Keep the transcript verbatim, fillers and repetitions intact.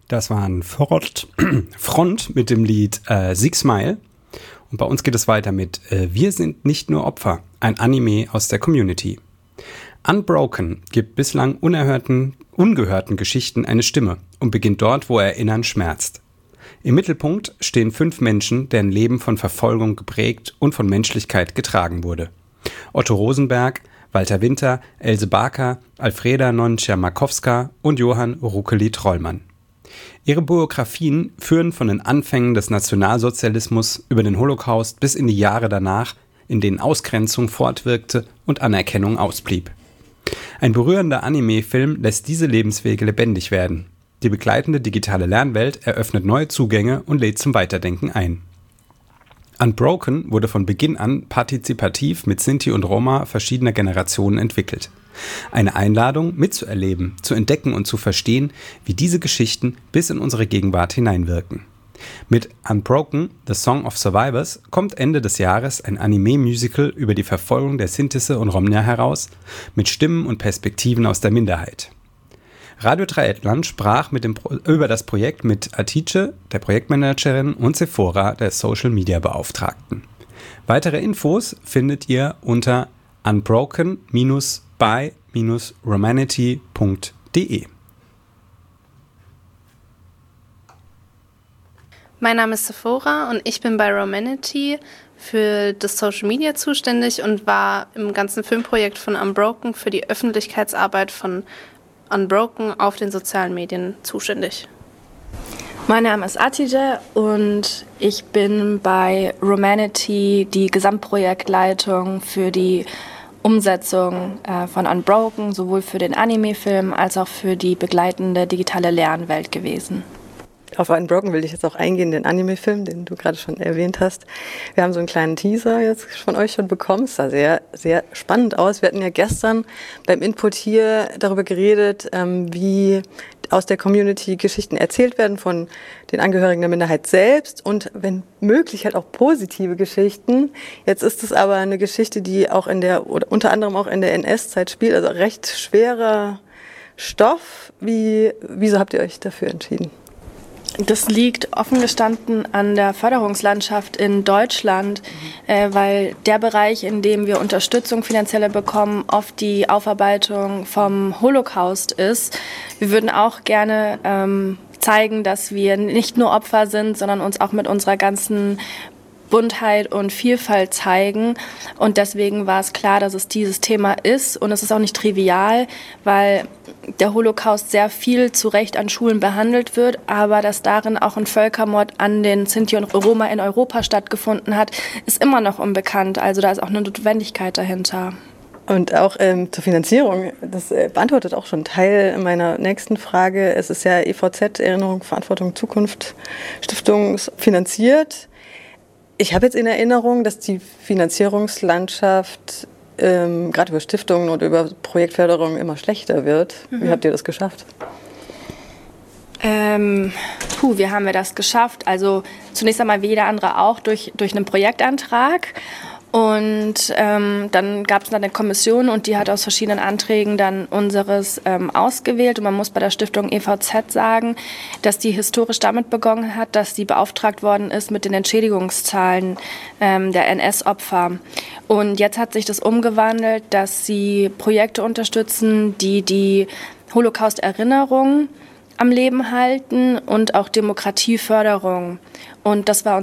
Das war ein Front, Front mit dem Lied äh, Six Mile. Und bei uns geht es weiter mit äh, Wir sind nicht nur Opfer, ein Anime aus der Community. Unbroken gibt bislang unerhörten, ungehörten Geschichten eine Stimme und beginnt dort, wo Erinnern schmerzt. Im Mittelpunkt stehen fünf Menschen, deren Leben von Verfolgung geprägt und von Menschlichkeit getragen wurde. Otto Rosenberg, Walter Winter, Else Barker, Alfreda Nonchermakowska und Johann Ruckeli-Trollmann. Ihre Biografien führen von den Anfängen des Nationalsozialismus über den Holocaust bis in die Jahre danach, in denen Ausgrenzung fortwirkte und Anerkennung ausblieb. Ein berührender Anime-Film lässt diese Lebenswege lebendig werden. Die begleitende digitale Lernwelt eröffnet neue Zugänge und lädt zum Weiterdenken ein. Unbroken wurde von Beginn an partizipativ mit Sinti und Roma verschiedener Generationen entwickelt. Eine Einladung, mitzuerleben, zu entdecken und zu verstehen, wie diese Geschichten bis in unsere Gegenwart hineinwirken. Mit Unbroken, The Song of Survivors, kommt Ende des Jahres ein Anime-Musical über die Verfolgung der Sintise und Romnia heraus, mit Stimmen und Perspektiven aus der Minderheit. Radio Dreieckland sprach mit dem Pro- über das Projekt mit Atice, der Projektmanagerin, und Sephora, der Social-Media-Beauftragten. Weitere Infos findet ihr unter unbroken by romanity punkt de. Mein Name ist Sephora und ich bin bei Romanity für das Social Media zuständig und war im ganzen Filmprojekt von Unbroken für die Öffentlichkeitsarbeit von Unbroken auf den sozialen Medien zuständig. Mein Name ist Atice und ich bin bei Romanity die Gesamtprojektleitung für die Umsetzung äh, von Unbroken, sowohl für den Anime-Film als auch für die begleitende digitale Lernwelt gewesen. Auf Unbroken will ich jetzt auch eingehen, den Anime-Film, den du gerade schon erwähnt hast. Wir haben so einen kleinen Teaser jetzt von euch schon bekommen. Es sah sehr, sehr spannend aus. Wir hatten ja gestern beim Input hier darüber geredet, ähm, wie aus der Community Geschichten erzählt werden von den Angehörigen der Minderheit selbst und wenn möglich halt auch positive Geschichten. Jetzt ist es aber eine Geschichte, die auch in der, oder unter anderem auch in der N S-Zeit spielt, also recht schwerer Stoff. Wie, wieso habt ihr euch dafür entschieden? Das liegt offen gestanden an der Förderungslandschaft in Deutschland, mhm. äh, weil der Bereich, in dem wir Unterstützung finanzielle bekommen, oft die Aufarbeitung vom Holocaust ist. Wir würden auch gerne ähm, zeigen, dass wir nicht nur Opfer sind, sondern uns auch mit unserer ganzen Buntheit und Vielfalt zeigen. Und deswegen war es klar, dass es dieses Thema ist. Und es ist auch nicht trivial, weil der Holocaust sehr viel zu Recht an Schulen behandelt wird, aber dass darin auch ein Völkermord an den Sinti und Roma in Europa stattgefunden hat, ist immer noch unbekannt. Also da ist auch eine Notwendigkeit dahinter. Und auch ähm, zur Finanzierung, das äh, beantwortet auch schon Teil meiner nächsten Frage. Es ist ja E V Z, Erinnerung, Verantwortung, Zukunft, Stiftung finanziert. Ich habe jetzt in Erinnerung, dass die Finanzierungslandschaft ähm, gerade über Stiftungen und über Projektförderung immer schlechter wird. Mhm. Wie habt ihr das geschafft? Ähm, puh, wie haben wir das geschafft? Also zunächst einmal wie jeder andere auch durch, durch einen Projektantrag. Und ähm, dann gab es eine Kommission und die hat aus verschiedenen Anträgen dann unseres ähm, ausgewählt. Und man muss bei der Stiftung E V Z sagen, dass die historisch damit begonnen hat, dass sie beauftragt worden ist mit den Entschädigungszahlen ähm, der N S-Opfer. Und jetzt hat sich das umgewandelt, dass sie Projekte unterstützen, die die Holocaust-Erinnerung am Leben halten und auch Demokratieförderung. Und das war